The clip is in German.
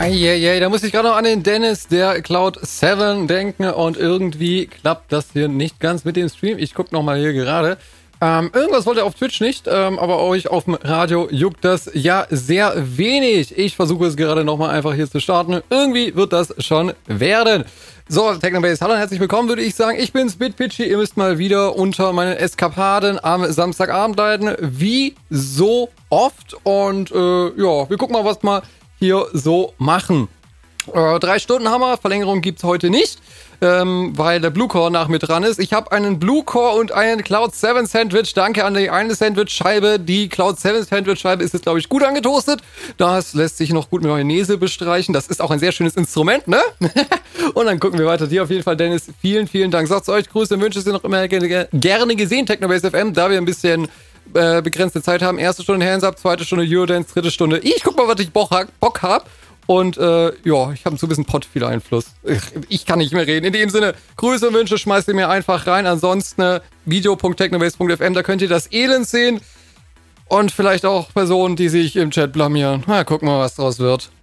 Eieiei, da muss ich gerade noch an den Dennis der Cloud 7 denken und irgendwie klappt das hier nicht ganz mit dem Stream. Ich gucke nochmal hier gerade. Irgendwas wollte er auf Twitch nicht, aber euch auf dem Radio juckt das ja sehr wenig. Ich versuche es gerade nochmal einfach hier zu starten. Irgendwie wird das schon werden. So, Technobase, hallo und herzlich willkommen, würde ich sagen. Ich bin's, BitPitchy. Ihr müsst mal wieder unter meinen Eskapaden am Samstagabend leiden. Wie so oft. Und ja, wir gucken mal, was wir hier so machen. 3 Stunden haben wir, Verlängerung gibt's heute nicht, weil der Bluecore nach mir dran ist. Ich habe einen Bluecore und einen Cloud 7 Sandwich. Danke an die eine Sandwich-Scheibe. Die Cloud 7 Sandwich-Scheibe ist jetzt, glaube ich, gut angetoastet. Das lässt sich noch gut mit Mayonnaise bestreichen. Das ist auch ein sehr schönes Instrument, ne? Und dann gucken wir weiter. Dir auf jeden Fall, Dennis, vielen, vielen Dank. Sagt's euch, Grüße und Wünsche sind noch immer gerne gesehen, Technobase FM, da wir ein bisschen begrenzte Zeit haben. Erste Stunde Hands Up, zweite Stunde Eurodance, dritte Stunde. Ich guck mal, was ich Bock hab. Und ja, ich habe so ein bisschen Pott viel Einfluss. Ich kann nicht mehr reden. In dem Sinne, Grüße und Wünsche schmeißt ihr mir einfach rein. Ansonsten video.technobase.fm, da könnt ihr das Elend sehen. Und vielleicht auch Personen, die sich im Chat blamieren. Na, gucken wir mal, was draus wird.